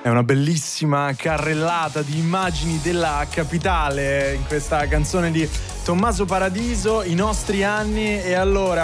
È una bellissima carrellata di immagini della capitale in questa canzone di Tommaso Paradiso, I nostri anni. E allora